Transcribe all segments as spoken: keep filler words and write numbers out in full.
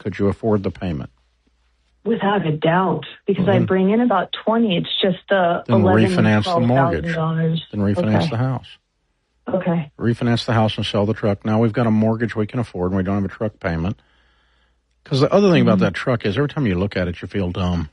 Could you afford the payment? Without a doubt, because well, then, I bring in about twenty. It's just the then eleven refinance the mortgage. Then refinance okay. the house. Okay. Refinance the house and sell the truck. Now we've got a mortgage we can afford, and we don't have a truck payment. Because the other thing mm-hmm. about that truck is every time you look at it, you feel dumb.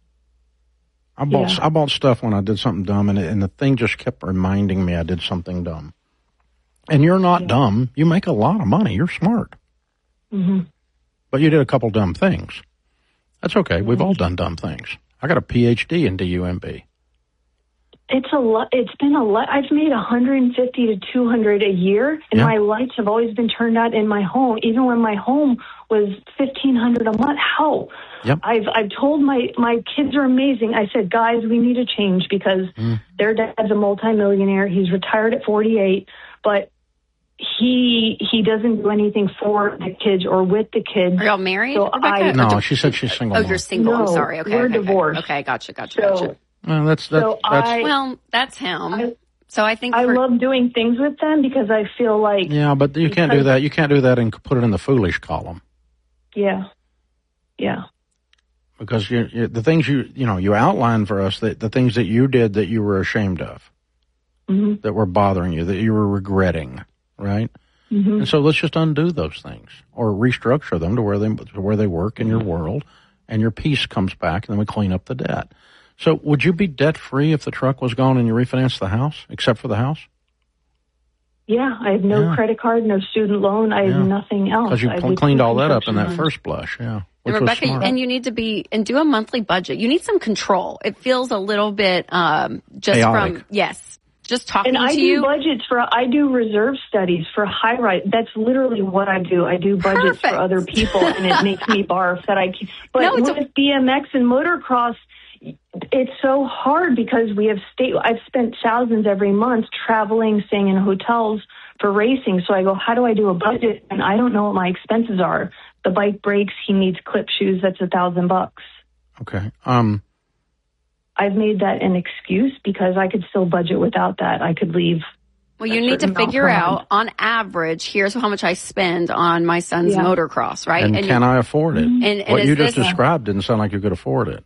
I bought yeah. I bought stuff when I did something dumb, and, it, and the thing just kept reminding me I did something dumb. And you're not yeah. dumb. You make a lot of money. You're smart. Mm-hmm. But you did a couple dumb things. That's okay. Mm-hmm. We've all done dumb things. I got a P H D in D U M B. It's a lot. It's been a lot. I've made one hundred fifty to two hundred a year, and yeah. my lights have always been turned out in my home, even when my home was fifteen hundred a month. How? Yep. I've I've told my my kids are amazing. I said, guys, we need a change because mm. their dad's a multimillionaire. He's retired at forty-eight, but he he doesn't do anything for the kids or with the kids. Are y'all married? So I, no, she said she's single. Oh, you're single. No, I'm sorry. Okay, we're okay, divorced. Okay, gotcha, gotcha, so, gotcha. Well, that's that's, so that's I, well, that's him. I, so I think I for, love doing things with them because I feel like yeah, but you can't do that. You can't do that and put it in the foolish column. Yeah, yeah. Because you, you, the things you you know you outlined for us that the things that you did that you were ashamed of, mm-hmm. that were bothering you, that you were regretting, right? Mm-hmm. And so let's just undo those things or restructure them to where they to where they work in your world, and your peace comes back, and then we clean up the debt. So would you be debt free if the truck was gone and you refinanced the house, except for the house? Yeah, I have no yeah. credit card, no student loan. I yeah. have nothing else. Because you I cleaned all that up in that loans. first blush, yeah. And Rebecca, and you need to be and do a monthly budget. You need some control. It feels a little bit um, just chaotic. from yes. Just talking and I to do you. budgets for, I do reserve studies for high rise. That's literally what I do. I do budgets Perfect. for other people, and it makes me barf that I keep. But No, it's with a- B M X and motocross, it's so hard because we have state. I've spent thousands every month traveling, staying in hotels for racing. So I go, how do I do a budget? And I don't know what my expenses are. The bike breaks. He needs clip shoes. That's a thousand bucks. Okay. Um. I've made that an excuse because I could still budget without that. I could leave. Well, you need to figure out, on average, here's how much I spend on my son's yeah. motocross, right? And, and can I afford it? And, and what you just this, described didn't sound like you could afford it.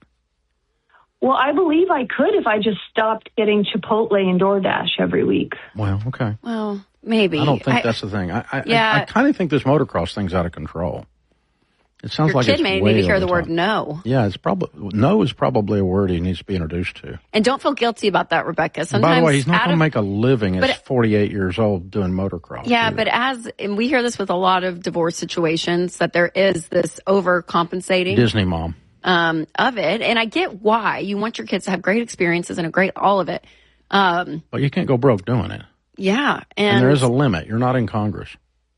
Well, I believe I could if I just stopped getting Chipotle and DoorDash every week. Well, okay. Well, maybe. I don't think I, that's the thing. I, I, yeah. I, I kind of think this motocross thing's out of control. It sounds Your like kid it's may way need to hear over the top. word no. Yeah, it's probably no is probably a word he needs to be introduced to. And don't feel guilty about that, Rebecca. Sometimes, by the way, he's not going to of, make a living at it, forty-eight years old doing motocross. Yeah, either. but as and we hear this with a lot of divorce situations, that there is this overcompensating Disney mom um, of it, and I get why you want your kids to have great experiences and a great all of it. Um, but you can't go broke doing it. Yeah, and, and there is a limit. You're not in Congress.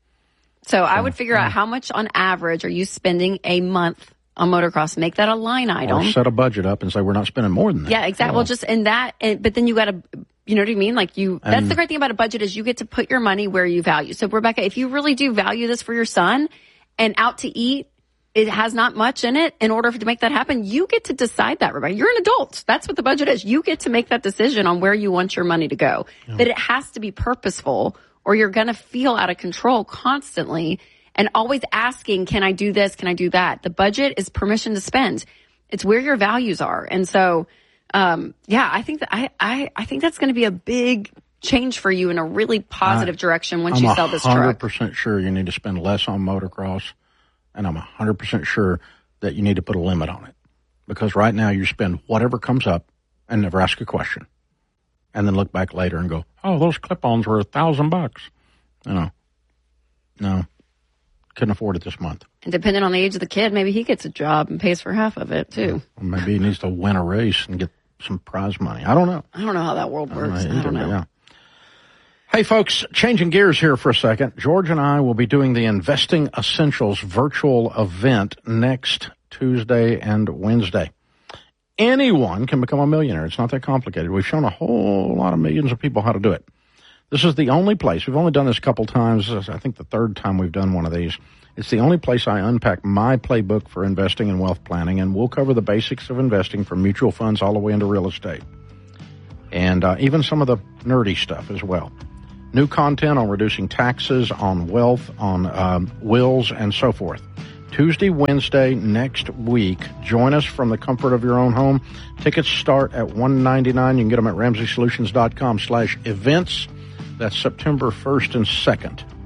So I would figure out how much on average are you spending a month on motocross. Make that a line item. Or set a budget up and say we're not spending more than that. Yeah, exactly. Well, just in that, and, but then you got to, you know what I mean? Like you, And, that's the great thing about a budget is you get to put your money where you value. So Rebecca, if you really do value this for your son and out to eat, it has not much in it. In order to make that happen, you get to decide that, Rebecca. You're an adult. That's what the budget is. You get to make that decision on where you want your money to go. Yeah. But it has to be purposeful or you're going to feel out of control constantly. And always asking, can I do this? Can I do that? The budget is permission to spend. It's where your values are. And so, um, yeah, I think that I, I, I think that's going to be a big change for you in a really positive I, direction once I'm you sell this truck. I'm one hundred percent sure you need to spend less on motocross. And I'm one hundred percent sure that you need to put a limit on it. Because right now you spend whatever comes up and never ask a question. And then look back later and go, oh, those clip-ons were a thousand bucks. You know, no. Couldn't afford it this month. And depending on the age of the kid, maybe he gets a job and pays for half of it too. Or maybe he needs to win a race and get some prize money. I don't know. I don't know how that world works. I don't know. I don't know. Yeah. Hey folks, changing gears here for a second. George and I will be doing the Investing Essentials virtual event next Tuesday and Wednesday. Anyone can become a millionaire. It's not that complicated. We've shown a whole lot of millions of people how to do it. This is the only place. We've only done this a couple times. I think the third time we've done one of these. It's the only place I unpack my playbook for investing and wealth planning, and we'll cover the basics of investing from mutual funds all the way into real estate. And uh, even some of the nerdy stuff as well. New content on reducing taxes, on wealth, on um, wills, and so forth. Tuesday, Wednesday next week. Join us from the comfort of your own home. Tickets start at one hundred ninety-nine dollars. You can get them at ramsey solutions dot com slash events. That's September first and second.